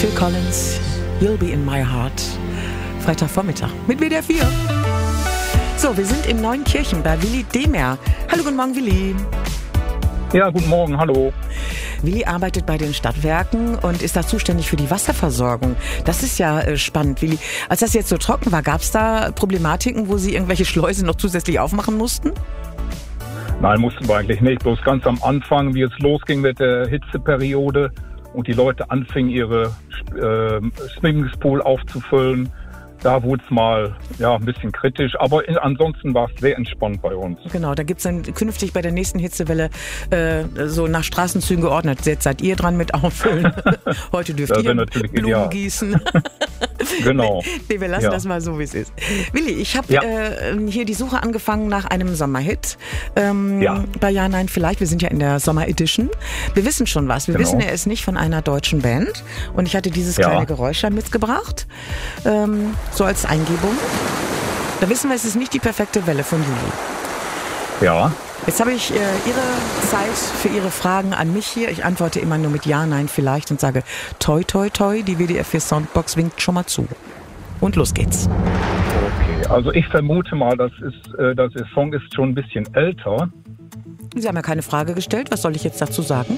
Phil Collins, You'll Be in My Heart. Freitagvormittag mit WDR 4. So, wir sind in Neunkirchen bei Willi Demer. Hallo, guten Morgen, Willi. Ja, guten Morgen, hallo. Willi arbeitet bei den Stadtwerken und ist da zuständig für die Wasserversorgung. Das ist ja spannend, Willi. Als das jetzt so trocken war, gab es da Problematiken, wo Sie irgendwelche Schleusen noch zusätzlich aufmachen mussten? Nein, mussten wir eigentlich nicht. Bloß ganz am Anfang, wie es losging mit der Hitzeperiode und die Leute anfingen, ihre Swimmingpool aufzufüllen, da wurde es mal ein bisschen kritisch, aber ansonsten war es sehr entspannt bei uns. Genau, da gibt es dann künftig bei der nächsten Hitzewelle so nach Straßenzügen geordnet. Jetzt seid ihr dran mit auffüllen. Heute dürft ihr Blumen gießen. Genau. Nee, wir lassen das mal so, wie es ist. Willi, ich habe hier die Suche angefangen nach einem Sommerhit. Bei Ja, Nein, Vielleicht. Wir sind ja in der Sommer-Edition. Wir wissen schon was. Wir wissen, er ist nicht von einer deutschen Band. Und ich hatte dieses kleine Geräusch mitgebracht. So als Eingebung. Da wissen wir, es ist nicht die perfekte Welle von Juli. Ja. Jetzt habe ich Ihre Zeit für Ihre Fragen an mich hier. Ich antworte immer nur mit Ja, Nein, Vielleicht und sage toi, toi, toi. Die WDR 4 Soundbox winkt schon mal zu. Und los geht's. Okay, also ich vermute mal, der Song ist schon ein bisschen älter. Sie haben ja keine Frage gestellt. Was soll ich jetzt dazu sagen?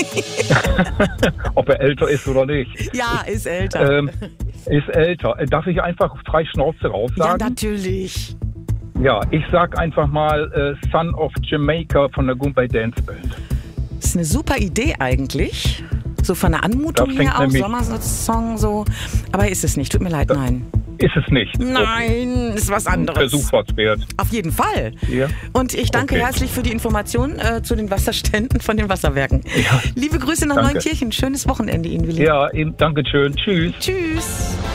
Ob er älter ist oder nicht. Ja, ist älter. Ist älter. Darf ich einfach frei Schnauze raus sagen? Ja, natürlich. Ja, ich sag einfach mal Son of Jamaica von der Goombay Dance Band. Das ist eine super Idee eigentlich. So von der Anmutung her auch, Sommersong so. Aber ist es nicht, tut mir leid, nein. Ist es nicht? Nein, ist was anderes. Versuch was wert. Auf jeden Fall. Ja. Und ich danke herzlich für die Informationen zu den Wasserständen von den Wasserwerken. Ja. Liebe Grüße nach Neunkirchen. Schönes Wochenende Ihnen, Willi. Ja, eben, danke schön. Tschüss. Tschüss.